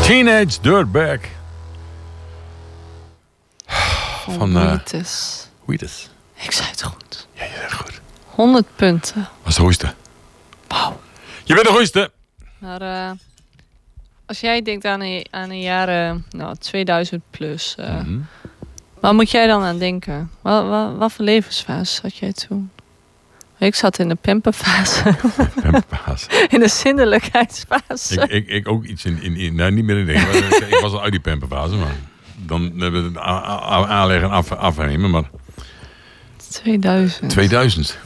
Teenage Dirtbag. Van Wheatus. Wheatus. Ik zei het goed. Ja, je zei het goed. 100 punten. Was de goeiste. Wauw. Je bent de goeiste. Maar als jij denkt aan een jaren 2000 plus... waar moet jij dan aan denken? Wat voor levensfase zat jij toen? Ik zat in de pamperfase. In de zindelijkheidsfase. Ik ook iets in nou, niet meer in de ik was al uit die pamperfase, maar dan hebben we het aanleggen en afnemen, maar 2000. 2000.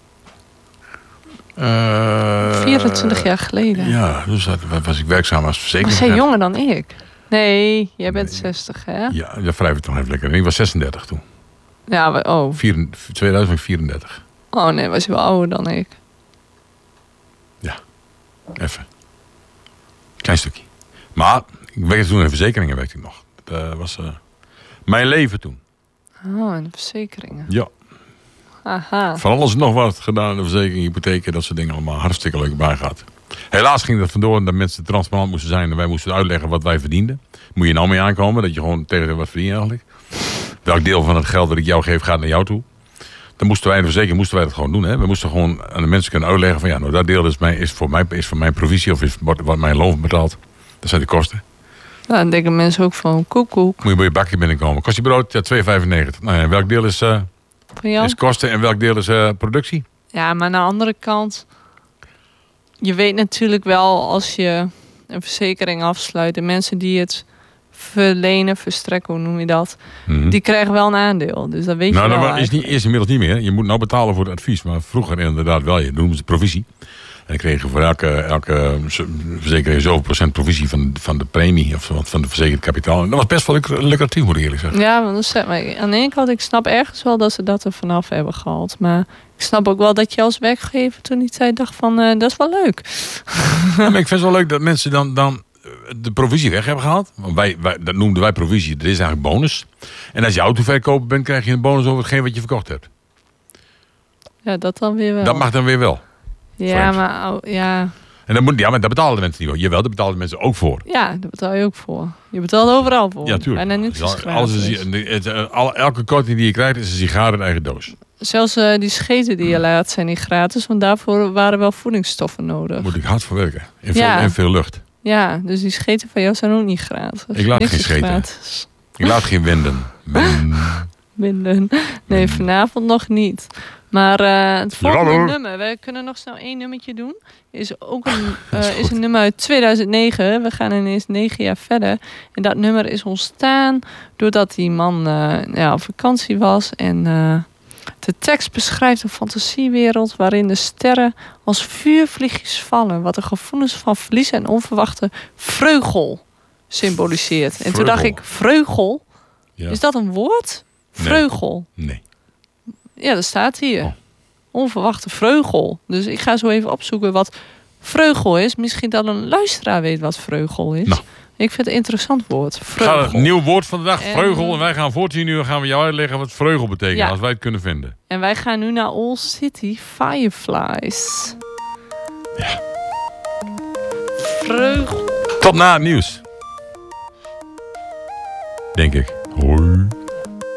24 jaar geleden. Ja, dus was ik werkzaam als verzekeraar. Was jij jonger dan ik? Nee, jij bent 60, hè? Ja, dat wrijf ik toch even lekker. Ik was 36 toen. Ja, 2034. Oh nee, was je wel ouder dan ik. Ja, even. Klein stukje. Maar ik werkte toen in de verzekeringen, weet ik nog. Dat was mijn leven toen. Oh, in de verzekeringen. Ja. Aha. Van alles nog wat gedaan in de verzekering, hypotheken, dat soort dingen allemaal hartstikke leuk bijgaat. Helaas ging dat vandoor dat mensen transparant moesten zijn en wij moesten uitleggen wat wij verdienden. Moet je nou mee aankomen, dat je gewoon tegen wat verdient eigenlijk. Welk deel van het geld dat ik jou geef gaat naar jou toe. Dan moesten wij in de verzekering dat gewoon doen. Hè? We moesten gewoon aan de mensen kunnen uitleggen van ja, nou dat deel is voor mijn provisie of wordt mijn loon betaald. Dat zijn de kosten. Nou, dan denken mensen ook van koekoek. Moet je bij je bakje binnenkomen. Kost je brood? Ja, 2,95. Nou ja, welk deel is kosten en welk deel is productie? Ja, maar aan de andere kant, je weet natuurlijk wel als je een verzekering afsluit, de mensen die het verstrekken, hoe noem je dat? Die krijgen wel een aandeel. Dus dat weet je wel. Nou, dat is inmiddels niet meer. Je moet nou betalen voor het advies, maar vroeger inderdaad wel. Je noemde ze provisie. En dan kreeg je voor elke verzekering zoveel procent provisie van de premie of van de verzekerd kapitaal. En dat was best wel lucratief, moet ik eerlijk zeggen. Ja, want aan de ene kant, ik snap ergens wel dat ze dat er vanaf hebben gehaald. Maar ik snap ook wel dat je als werkgever toen die tijd dacht van, dat is wel leuk. Ja, maar ik vind het wel leuk dat mensen dan de provisie weg hebben gehaald. Want dat noemden wij provisie. Dat is eigenlijk bonus. En als je autoverkoper bent, krijg je een bonus over hetgeen wat je verkocht hebt. Ja, dat dan weer wel. Dat mag dan weer wel. Ja, maar ja. En maar dat betalen de mensen niet voor. Jawel, daar betalen de mensen ook voor. Ja, daar betaal je ook voor. Je betaalt overal voor. Ja, tuurlijk. Bijna niks is gratis. Elke korting die je krijgt is een sigaar in eigen doos. Zelfs die scheten die je laat zijn niet gratis. Want daarvoor waren wel voedingsstoffen nodig. Daar moet ik hard voor werken. En veel lucht. Ja, dus die scheten van jou zijn ook niet gratis. Ik laat geen scheten. Gratis. Ik laat geen winden. Winden. Nee, vanavond nog niet. Maar het volgende nummer, we kunnen nog snel 1 nummertje doen. Is ook een nummer uit 2009. We gaan ineens 9 jaar verder. En dat nummer is ontstaan doordat die man op vakantie was. En de tekst beschrijft een fantasiewereld waarin de sterren als vuurvliegjes vallen. Wat de gevoelens van verlies en onverwachte vreugel symboliseert. En toen dacht ik, vreugel? Ja. Is dat een woord? Vreugel? Nee. Ja, dat staat hier. Oh. Onverwachte vreugel. Dus ik ga zo even opzoeken wat vreugel is. Misschien dat een luisteraar weet wat vreugel is. Nou. Ik vind het een interessant woord. Vreugel. Een nieuw woord van de dag, vreugel. En wij gaan voor 10 uur gaan we jou uitleggen wat vreugel betekent. Als wij het kunnen vinden. En wij gaan nu naar All City Fireflies. Ja. Vreugel. Tot na het nieuws. Denk ik.